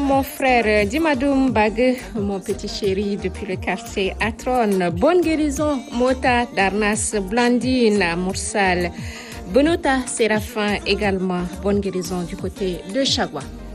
mon frère Dimadoum Bag, mon petit chéri depuis le quartier Atron. Bonne guérison, Mota, Darnas, Blandine, Moursal, Benota, Séraphin également. Bonne guérison du côté de Chagua.